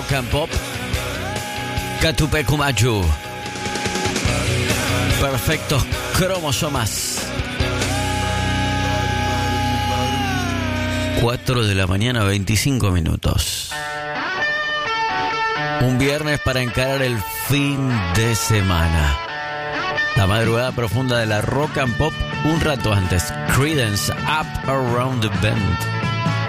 rock and pop. Catupecu Machu. Perfectos cromosomas. 4 de la mañana, 25 minutos. Un viernes para encarar el fin de semana. La madrugada profunda de la rock and pop. Un rato antes, Creedence Up Around the Bend.